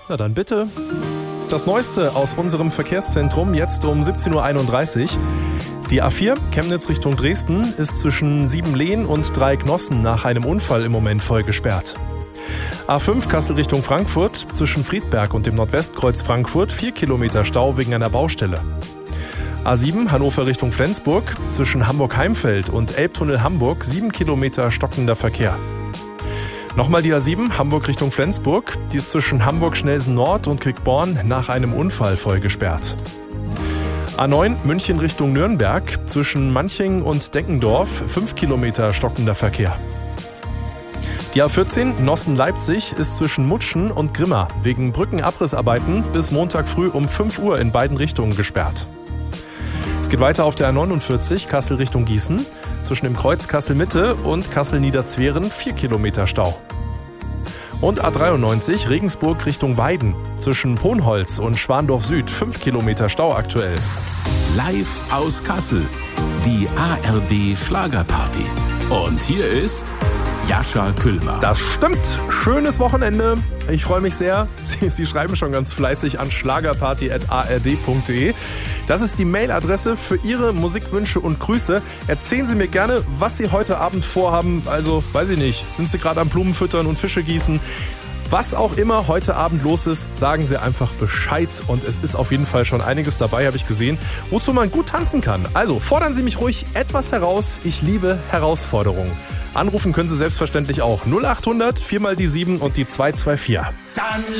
Na dann bitte. Das Neueste aus unserem Verkehrszentrum jetzt um 17.31 Uhr. Die A4 Chemnitz Richtung Dresden ist zwischen Siebenlehen und Dreiecknossen nach einem Unfall im Moment voll gesperrt. A5 Kassel Richtung Frankfurt zwischen Friedberg und dem Nordwestkreuz Frankfurt 4 Kilometer Stau wegen einer Baustelle. A7 Hannover Richtung Flensburg zwischen Hamburg-Heimfeld und Elbtunnel Hamburg 7 Kilometer stockender Verkehr. Nochmal die A7 Hamburg Richtung Flensburg, die ist zwischen Hamburg-Schnelsen Nord und Quickborn nach einem Unfall voll gesperrt. A9 München Richtung Nürnberg zwischen Manching und Deckendorf 5 Kilometer stockender Verkehr. Die A14 Nossen-Leipzig ist zwischen Mutschen und Grimma wegen Brückenabrissarbeiten bis Montag früh um 5 Uhr in beiden Richtungen gesperrt. Es geht weiter auf der A49 Kassel Richtung Gießen zwischen dem Kreuz Kassel-Mitte und Kassel-Niederzweren 4 Kilometer Stau. Und A93 Regensburg Richtung Weiden zwischen Hohnholz und Schwandorf Süd 5 Kilometer Stau aktuell. Live aus Kassel, die ARD Schlagerparty. Und hier ist Jascha Küllmer. Das stimmt. Schönes Wochenende. Ich freue mich sehr. Sie schreiben schon ganz fleißig an schlagerparty@ard.de. Das ist die Mailadresse für Ihre Musikwünsche und Grüße. Erzählen Sie mir gerne, was Sie heute Abend vorhaben. Also, weiß ich nicht, sind Sie gerade am Blumen füttern und Fische gießen? Was auch immer heute Abend los ist, sagen Sie einfach Bescheid. Und es ist auf jeden Fall schon einiges dabei, habe ich gesehen, wozu man gut tanzen kann. Also fordern Sie mich ruhig etwas heraus. Ich liebe Herausforderungen. Anrufen können Sie selbstverständlich auch 0800 4 mal die 7 und die 224.